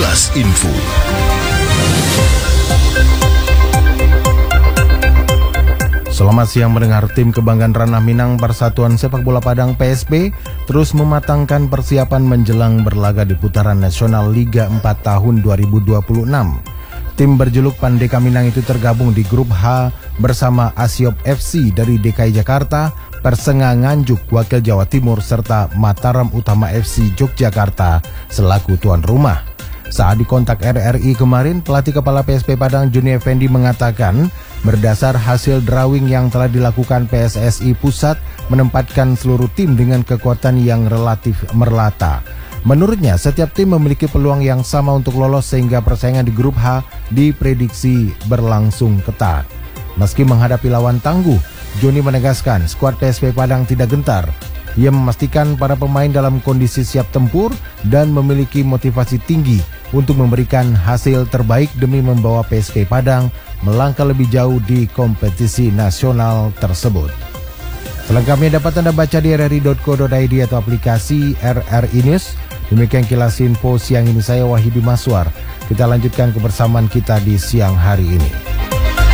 Kilas Info. Selamat siang mendengar. Tim Kebanggaan Ranah Minang Persatuan Sepak Bola Padang PSB terus mematangkan persiapan menjelang berlaga di putaran nasional Liga 4 tahun 2026. Tim berjuluk Pandeka Minang itu tergabung di grup H bersama Asiop FC dari DKI Jakarta, Persenga Nganjuk Wakil Jawa Timur serta Mataram Utama FC Yogyakarta selaku tuan rumah. Saat dikontak RRI kemarin, pelatih kepala PSP Padang Juni Effendi mengatakan berdasar hasil drawing yang telah dilakukan PSSI Pusat menempatkan seluruh tim dengan kekuatan yang relatif merata. Menurutnya, setiap tim memiliki peluang yang sama untuk lolos sehingga persaingan di grup H diprediksi berlangsung ketat. Meski menghadapi lawan tangguh, Joni menegaskan skuad PSP Padang tidak gentar. Ia memastikan para pemain dalam kondisi siap tempur dan memiliki motivasi tinggi untuk memberikan hasil terbaik demi membawa PSP Padang melangkah lebih jauh di kompetisi nasional tersebut. Selengkapnya dapat Anda baca di rri.co.id atau aplikasi RRI News. Demikian Kilas Info siang ini, saya Wahyudi Maswar. Kita lanjutkan kebersamaan kita di siang hari ini.